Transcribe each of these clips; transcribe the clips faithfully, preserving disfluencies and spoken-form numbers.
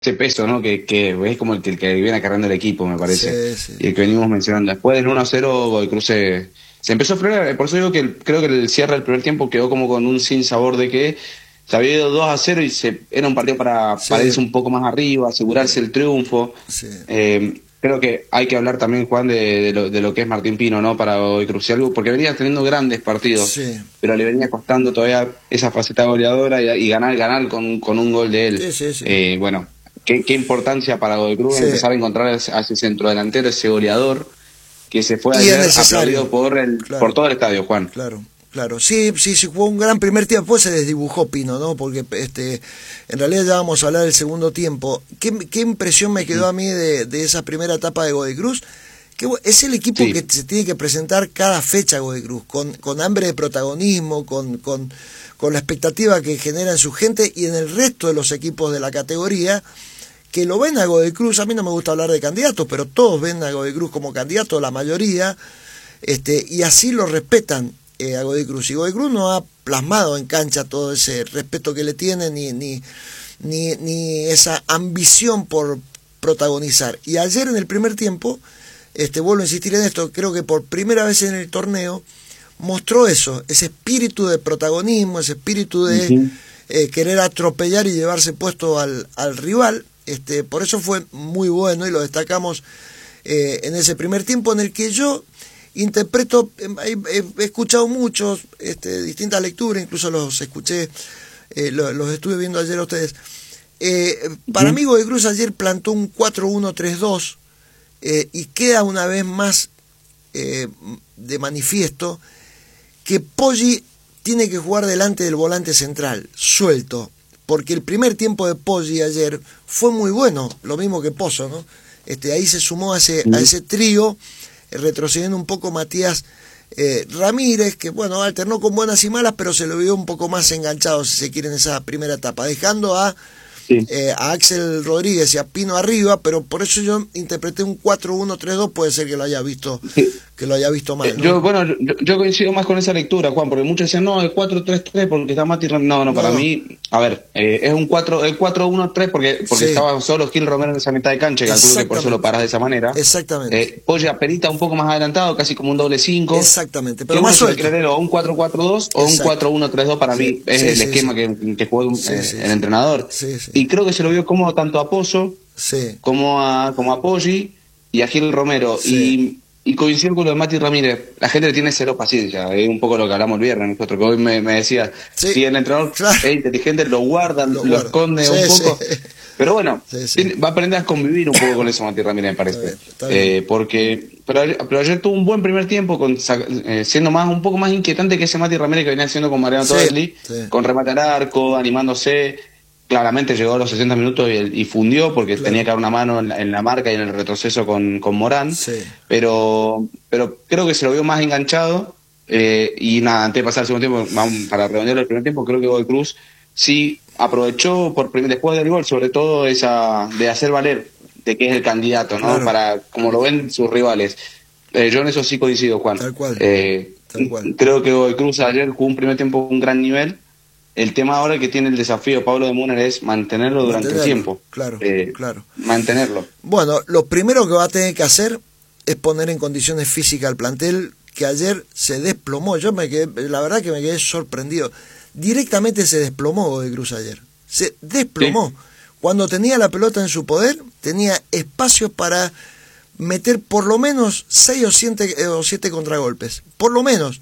ese peso, ¿no? Que, que es como el que, el que viene acarreando el equipo, me parece. Sí, sí. Y el que venimos mencionando. Después del uno a cero, Godoy Cruz se, se empezó a frenar. Por eso digo que el- creo que el cierre del primer tiempo quedó como con un sin sabor de que se había ido dos a cero y se, era un partido para, Sí, para irse un poco más arriba, asegurarse el triunfo. sí. Eh, creo que hay que hablar también, Juan, de, de, lo, de lo que es Martín Pino, ¿no? Para Godoy Cruz, y algo, porque venía teniendo grandes partidos, Sí. pero le venía costando todavía esa faceta goleadora y, y ganar, ganar con, con un gol de él. Sí, sí, sí. Eh, bueno, qué, qué importancia para Godoy Cruz Sí. empezar a encontrar a ese, a ese centrodelantero, ese goleador, que se fue Y es ayer necesario. aplaudido por, el, Claro. por todo el estadio, Juan. Claro, claro. Sí, sí, sí, jugó un gran primer tiempo, después se desdibujó Pino, ¿no? Porque este, en realidad ya vamos a hablar del segundo tiempo. ¿Qué, qué impresión me quedó a mí de, de esa primera etapa de Godoy Cruz? Que es el equipo Sí. que se tiene que presentar cada fecha Godoy Cruz, con, con hambre de protagonismo, con, con, con la expectativa que genera en su gente y en el resto de los equipos de la categoría, que lo ven a Godoy Cruz. A mí no me gusta hablar de candidatos, pero todos ven a Godoy Cruz como candidato, la mayoría, este, y así lo respetan eh, a Godoy Cruz. Y Godoy Cruz no ha plasmado en cancha todo ese respeto que le tiene, ni, ni, ni, ni esa ambición por protagonizar. Y ayer en el primer tiempo, este, vuelvo a insistir en esto, creo que por primera vez en el torneo mostró eso, ese espíritu de protagonismo, ese espíritu de Uh-huh. eh, querer atropellar y llevarse puesto al, al rival. Este, por eso fue muy bueno y lo destacamos eh, en ese primer tiempo, en el que yo interpreto, he, he, he escuchado muchos, este, distintas lecturas, incluso los escuché, eh, los, los estuve viendo ayer a ustedes. Eh, para Uh-huh. mí Godoy Cruz ayer plantó un cuatro uno tres dos eh, y queda una vez más eh, de manifiesto que Poggi tiene que jugar delante del volante central, suelto, porque el primer tiempo de Poggi ayer fue muy bueno, lo mismo que Pozo, ¿no? Este, ahí se sumó a ese, a ese trío, eh, retrocediendo un poco Matías eh, Ramírez, que bueno, alternó con buenas y malas, pero se lo vio un poco más enganchado, si se quiere, en esa primera etapa, dejando a, Sí. eh, a Axel Rodríguez y a Pino arriba, pero por eso yo interpreté un cuatro uno tres dos, puede ser que lo haya visto, Sí. que lo haya visto mal, ¿no? Yo, bueno, yo, yo coincido más con esa lectura, Juan, porque muchos decían, no, el cuatro tres tres porque está Mati Ram-". No, no, para No. mí, a ver, eh, es un cuatro, el cuatro uno tres porque, porque Sí. estaba solo Gil Romero en esa mitad de cancha, que calculo que por eso lo parás de esa manera. Exactamente. Eh, Polla Perita un poco más adelantado, casi como un doble cinco. Exactamente, Pero pero más suele suelto. creer o un cuatro cuatro dos o un Exacto. cuatro uno tres dos para Sí, mí es sí, el sí, esquema sí. que, que juega Sí, eh, sí, el sí. entrenador. Sí, sí. Y creo que se lo vio cómodo tanto a Pozo Sí, como a, como a Poggi y a Gil Romero. Sí. Y, y coincido con lo de Mati Ramírez. La gente le tiene cero paciencia. Es un poco lo que hablamos el viernes nosotros, que hoy me, me decía, Sí. si el entrenador Claro. es inteligente, lo guarda, Lo lo, guarda. esconde Sí, un poco. sí. Pero bueno, Sí, sí. tiene- va a aprender a convivir un poco con eso Mati Ramírez, me parece. Está bien, está bien. Eh, porque, pero, ayer- pero ayer tuvo un buen primer tiempo, con, sa- eh, siendo más un poco más inquietante que ese Mati Ramírez que venía haciendo con Mariano Sí, Todelli, sí. con remate al arco, animándose. Claramente llegó a los sesenta minutos y, y fundió porque Claro. tenía que dar una mano en la, en la marca y en el retroceso con, con Morán. Sí. Pero, pero creo que se lo vio más enganchado. Eh, y nada, antes de pasar al segundo tiempo, vamos, para redondear el primer tiempo, creo que Godoy Cruz sí aprovechó por prim- después del gol, sobre todo esa de hacer valer de que es el candidato, ¿no? Claro. Para como lo ven sus rivales. Eh, yo en eso sí coincido, Juan. Tal cual. Eh, Tal cual. Creo que Godoy Cruz ayer jugó un primer tiempo a un gran nivel. El tema ahora que tiene el desafío Pablo de Múner es mantenerlo durante el Mantenerlo, tiempo. claro, Eh, claro. Mantenerlo. Bueno, lo primero que va a tener que hacer es poner en condiciones físicas al plantel, que ayer se desplomó. Yo me quedé, la verdad que me quedé sorprendido. Directamente se desplomó Godoy Cruz ayer. Se desplomó. Sí. Cuando tenía la pelota en su poder, tenía espacios para meter por lo menos seis o siete, eh, o siete contragolpes. Por lo menos.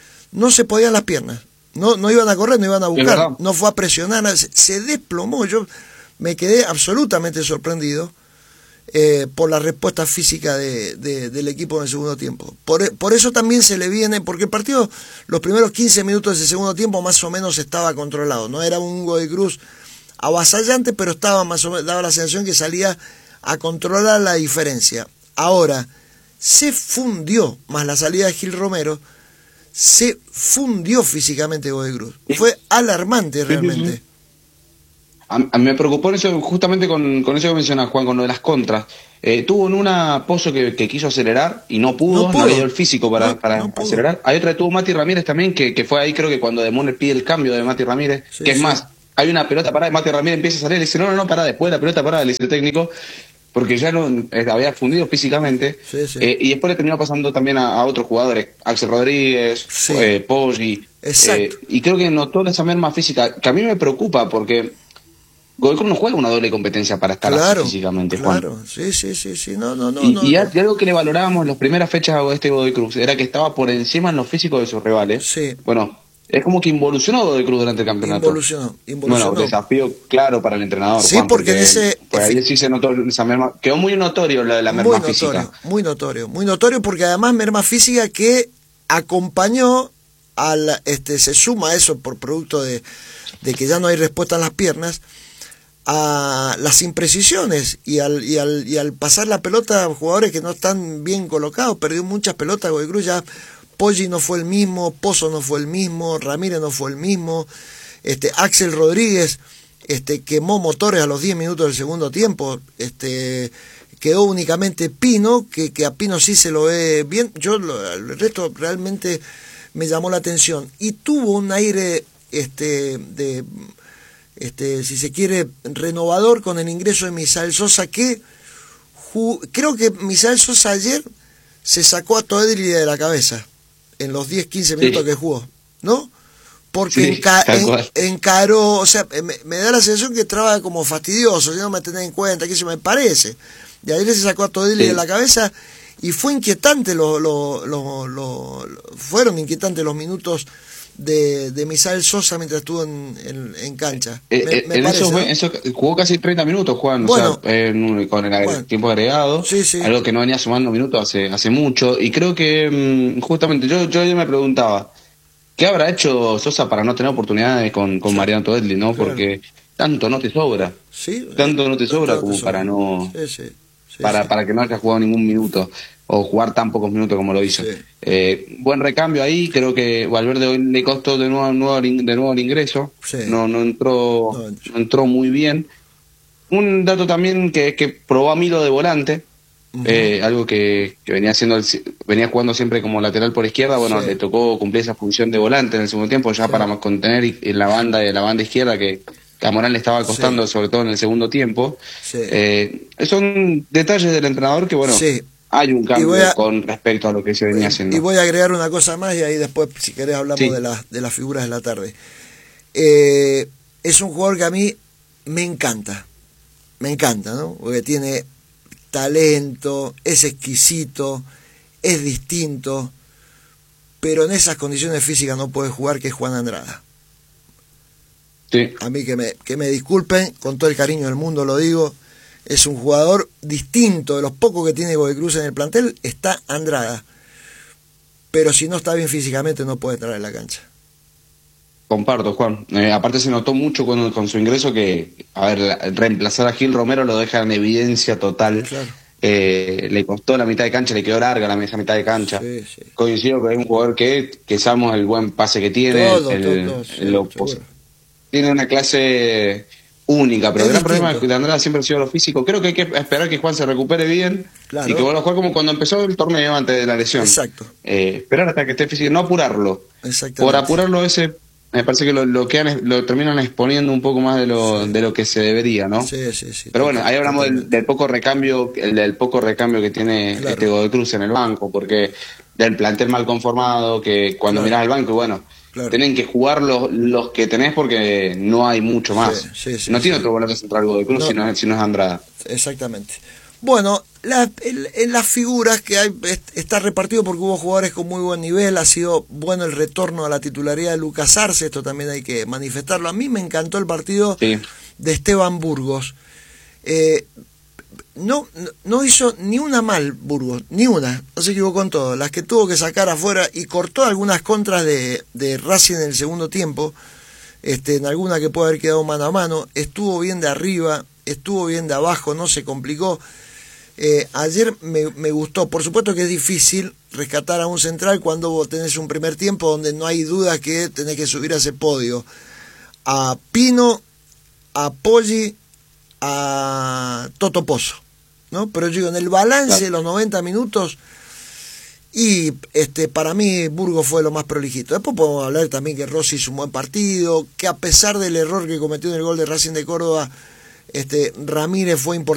No se podían las piernas. No, no iban a correr, no iban a Es buscar, verdad. no fue a presionar, se, se desplomó. Yo me quedé absolutamente sorprendido eh, por la respuesta física de, de, del equipo en el segundo tiempo. Por, por eso también se le viene, porque el partido, los primeros quince minutos de ese segundo tiempo más o menos estaba controlado. No era un Godoy Cruz avasallante, pero estaba más o menos, daba la sensación que salía a controlar la diferencia. Ahora, se fundió, más la salida de Gil Romero, se fundió físicamente Godoy Cruz. Fue alarmante realmente. Sí, sí. A, a mí me preocupó eso justamente con, con eso que mencionas, Juan, con lo de las contras. Eh, tuvo en una Pozo que, que quiso acelerar y no pudo, No no, pudo. le dio el físico para, No, para no pudo. acelerar. Hay otra que tuvo Mati Ramírez también, que, que fue ahí creo que cuando Demone pide el cambio de Mati Ramírez, Sí, que es sí. más, hay una pelota parada, Mati Ramírez empieza a salir, le dice, no, no, no, pará, después de la pelota parada, le dice el técnico, porque ya no eh, había fundido físicamente, Sí, sí. eh, y después le terminó pasando también a, a otros jugadores, Axel Rodríguez, Sí. eh, Poggi, Exacto. eh, y creo que notó esa merma física, que a mí me preocupa, porque Godoy Cruz no juega una doble competencia para estar Claro, así físicamente, Juan. claro, sí, sí, sí, sí, no, no, no, Y, no, y, no. y algo que le valorábamos en las primeras fechas a este Godoy Cruz era que estaba por encima en lo físico de sus rivales. Sí. Bueno, es como que involucionó Godoy Cruz durante el campeonato. Involucionó, involucionó. Bueno, desafío claro para el entrenador. Sí, Juan, porque en ese- pues ahí sí se notó esa merma. Quedó muy notorio la, la merma Muy notorio, física. muy notorio, muy notorio porque además merma física que acompañó al, este, se suma a eso por producto de, de que ya no hay respuesta en las piernas, a las imprecisiones y al, y al, y al pasar la pelota a jugadores que no están bien colocados, perdió muchas pelotas, Godoy Cruz ya, Poggi no fue el mismo, Pozo no fue el mismo, Ramírez no fue el mismo, este, Axel Rodríguez este, quemó motores a los diez minutos del segundo tiempo, este, quedó únicamente Pino, que, que a Pino sí se lo ve bien, yo lo, el resto realmente me llamó la atención, y tuvo un aire este, de... Este, si se quiere, renovador con el ingreso de Misael Sosa, que ju- creo que Misael Sosa ayer se sacó a Toedli de la cabeza en los diez quince minutos Sí. que jugó, ¿no? Porque Sí, enca- tal en- cual. encaró, o sea, me, me da la sensación que traba como fastidioso, si no me tenés en cuenta, que eso me parece. Y ayer se sacó a Toedli Sí. de la cabeza y fue inquietante, lo, lo, lo, lo- lo- fueron inquietantes los minutos de, de Misael Sosa mientras estuvo en, en, en cancha. Eh, Me, eh, me en parece, eso, ¿no? fue- eso jugó casi treinta minutos, Juan, Bueno. o sea, en un- con el agre- Bueno. tiempo agregado, Sí, sí. algo que no venía sumando minutos hace hace mucho, y creo que mm, justamente yo, yo ayer me preguntaba, ¿qué habrá hecho Sosa para no tener oportunidades con, con Sí. Mariano Toedli, no? Claro. Porque tanto no te sobra, Sí, tanto no te sobra tanto no como te para sobra. no... Sí, sí, sí, para, sí. para que no haya jugado ningún minuto o jugar tan pocos minutos como lo hizo. Sí. Eh, buen recambio ahí, creo que Valverde hoy le costó de nuevo, nuevo el in- de nuevo el ingreso, Sí. no, no entró No entró. no entró muy bien. Un dato también que, que probó a Milo de volante, Ujú. eh, algo que, que venía haciendo el- venía jugando siempre como lateral por izquierda, bueno, Sí. le tocó cumplir esa función de volante en el segundo tiempo ya Sí. para contener y- en la banda de la banda izquierda que, que a Morán le estaba costando, Sí. sobre todo en el segundo tiempo. Sí. Eh, son detalles del entrenador que, bueno, Sí. hay un cambio voy a- con respecto a lo que se venía haciendo. Y voy a agregar una cosa más y ahí después, si querés, hablamos Sí. de, las de las figuras de la tarde. Eh, es un jugador que a mí me encanta, me encanta, ¿no? Porque tiene talento, es exquisito, es distinto, pero en esas condiciones físicas no puede jugar, que es Juan Andrada. Sí. A mí que me, que me disculpen, con todo el cariño del mundo lo digo, es un jugador distinto, de los pocos que tiene Godoy Cruz en el plantel, está Andrada. Pero si no está bien físicamente no puede entrar en la cancha. Comparto, Juan. Eh, aparte se notó mucho con, con su ingreso que, a ver, la- reemplazar a Gil Romero lo deja en evidencia total. Claro. Eh, le costó la mitad de cancha, le quedó larga la esa mitad de cancha. Sí, sí. Coincido que es un jugador que, que sabemos el buen pase que tiene. Todo, el- todo, el- sí, lo- seguro. tiene una clase única, pero Es el gran distinto. problema de Andrada siempre ha sido lo físico. Creo que hay que esperar que Juan se recupere bien Claro. y que vuelva a jugar como cuando empezó el torneo antes de la lesión. Exacto. Eh, esperar hasta que esté físico, no apurarlo. Exactamente. Por apurarlo ese, me parece que lo, lo, quedan- lo terminan exponiendo un poco más de lo, Sí. de lo que se debería, ¿no? Sí, sí, sí. Pero bueno, ahí hablamos del, Totalmente. del poco recambio, el del poco recambio que tiene Claro. este Godoy Cruz en el banco, porque del plantel mal conformado, que cuando Claro. mirás al banco, bueno, Claro. tienen que jugar los, los que tenés porque no hay mucho más. Sí, sí, sí, no tiene sí. otro volante central Godoy Cruz, No. si, no, es- si no es Andrada. Exactamente. Bueno, la- en, en las figuras que hay est- está repartido porque hubo jugadores con muy buen nivel, ha sido bueno el retorno a la titularidad de Lucas Arce, esto también hay que manifestarlo. A mí me encantó el partido Sí. de Esteban Burgos. Eh, no, no- no hizo ni una mal Burgos, ni una, no se equivocó en todo. Las que tuvo que sacar afuera y cortó algunas contras de, de Racing en el segundo tiempo, este, en alguna que puede haber quedado mano a mano, estuvo bien de arriba, estuvo bien de abajo, no se complicó. Eh, ayer me, me gustó, por supuesto que es difícil rescatar a un central cuando vos tenés un primer tiempo donde no hay duda que tenés que subir a ese podio. A Pino, a Poggi, a Toto Pozo, ¿no? Pero yo digo, en el balance de los noventa minutos, Y este para mí Burgos fue lo más prolijito. Después podemos hablar también que Rossi hizo un buen partido, que a pesar del error que cometió en el gol de Racing de Córdoba, este Ramírez fue importante.